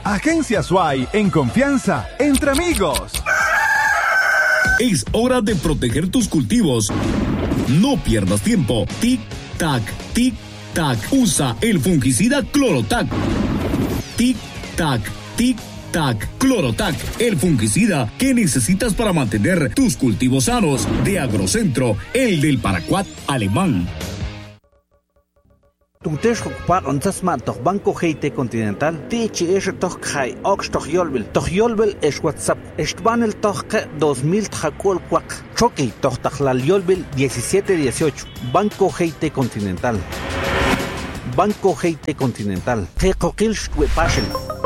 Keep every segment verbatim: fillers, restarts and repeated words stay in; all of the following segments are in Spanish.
Agencia Suay, en confianza, entre amigos. Es hora de proteger tus cultivos. No pierdas tiempo. Tic, tac, tic, tac. Usa el fungicida Clorotac. Tic, tac, tic, tac. Clorotac, el fungicida que necesitas para mantener tus cultivos sanos. De Agrocentro, el del Paraquat alemán. Tuntesh ocupar onzas matok Banco G T Continental tichi es toch kai ox toch yolbel toch yolbel es WhatsApp estban el toch dos mil tjacol cuac choque toch tajlal yolbel diecisiete dieciocho Banco G T Continental Banco G T Continental Jecoquil Shtuepashen.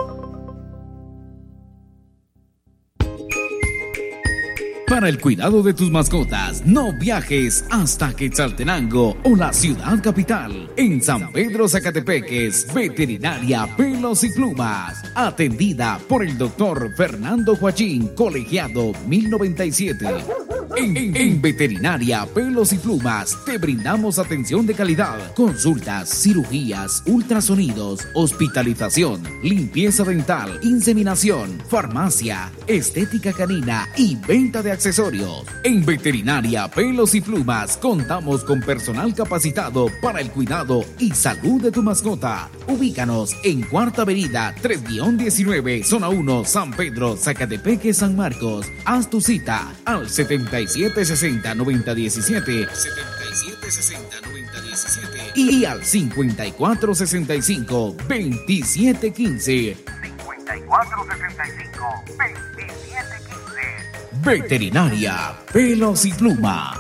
Para el cuidado de tus mascotas, no viajes hasta Quetzaltenango o la ciudad capital. En San Pedro Zacatepeques, Veterinaria Pelos y Plumas. Atendida por el doctor Fernando Joachín, colegiado mil noventa y siete. En, en, en Veterinaria Pelos y Plumas te brindamos atención de calidad, consultas, cirugías, ultrasonidos, hospitalización, limpieza dental, inseminación, farmacia, estética canina y venta de accesorios. En Veterinaria Pelos y Plumas contamos con personal capacitado para el cuidado y salud de tu mascota. Ubícanos en Cuarta Avenida tres diecinueve, Zona uno, San Pedro, Zacatepeque, San Marcos. Haz tu cita al setenta y siete sesenta, noventa diecisiete, setenta y siete sesenta, noventa diecisiete y al cincuenta y cuatro sesenta y cinco, veintisiete quince. cincuenta y cuatro sesenta y cinco, veintisiete quince. Veterinaria Pelos y Plumas.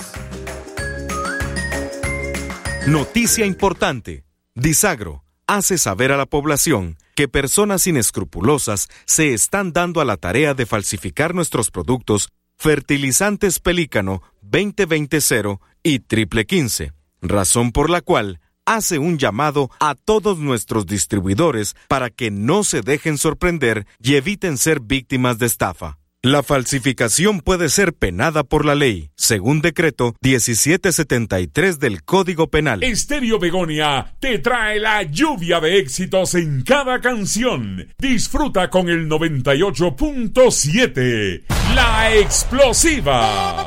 Noticia importante. Disagro hace saber a la población que personas inescrupulosas se están dando a la tarea de falsificar nuestros productos Fertilizantes Pelícano veinte veinte cero y Triple quince, razón por la cual hace un llamado a todos nuestros distribuidores para que no se dejen sorprender y eviten ser víctimas de estafa. La falsificación puede ser penada por la ley, según decreto diecisiete setenta y tres del Código Penal. Estéreo Begonia te trae la lluvia de éxitos en cada canción. Disfruta con el noventa y ocho punto siete. La Explosiva.